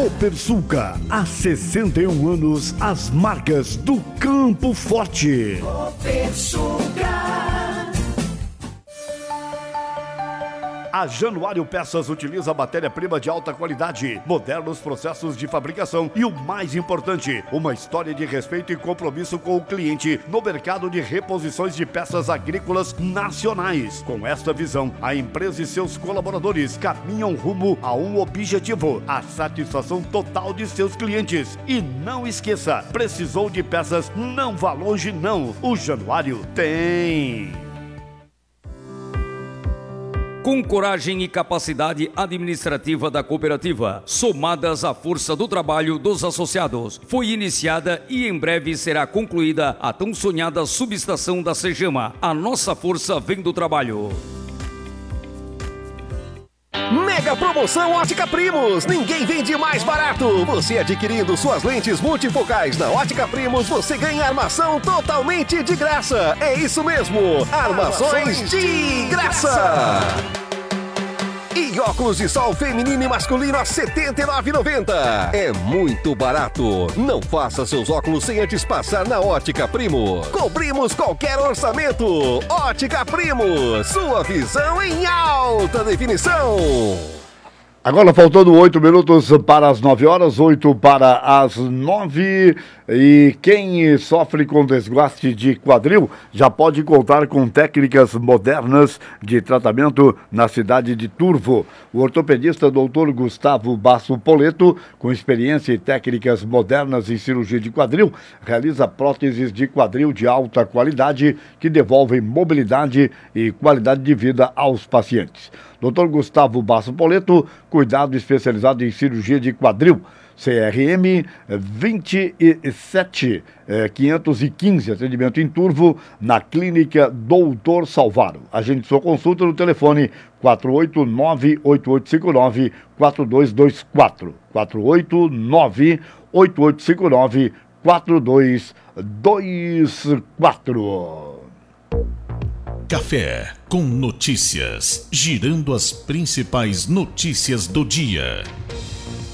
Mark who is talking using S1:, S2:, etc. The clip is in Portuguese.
S1: Copersuca, há 61 anos, as marcas do Campo Forte. Copersuca. A Januário Peças utiliza matéria-prima de alta qualidade, modernos processos de fabricação e o mais importante, uma história de respeito e compromisso com o cliente no mercado de reposições de peças agrícolas nacionais. Com esta visão, a empresa e seus colaboradores caminham rumo a um objetivo: a satisfação total de seus clientes. E não esqueça, precisou de peças? Não vá longe não, o Januário tem!
S2: Com coragem e capacidade administrativa da cooperativa, somadas à força do trabalho dos associados, foi iniciada e em breve será concluída a tão sonhada subestação da Cegama. A nossa força vem do trabalho.
S3: Mega promoção Ótica Primos. Ninguém vende mais barato. Você adquirindo suas lentes multifocais na Ótica Primos, você ganha armação totalmente de graça. É isso mesmo, armações de graça. E óculos de sol feminino e masculino a R$ 79,90. É muito barato. Não faça seus óculos sem antes passar na Ótica Primos. Cobrimos qualquer orçamento. Ótica Primos, sua visão em alta definição.
S1: Agora faltando 8 minutos para as 9 horas, 8 para as 9, e quem sofre com desgaste de quadril já pode contar com técnicas modernas de tratamento na cidade de Turvo. O ortopedista Dr. Gustavo Basso Poleto, com experiência e técnicas modernas em cirurgia de quadril, realiza próteses de quadril de alta qualidade que devolvem mobilidade e qualidade de vida aos pacientes. Dr. Gustavo Basso Poleto, cuidado especializado em cirurgia de quadril, CRM 27515, atendimento em Turvo, na Clínica Doutor Salvaro. Agende sua consulta no telefone 489-8859-4224. 489-8859-4224.
S4: Café com notícias, girando as principais notícias do dia.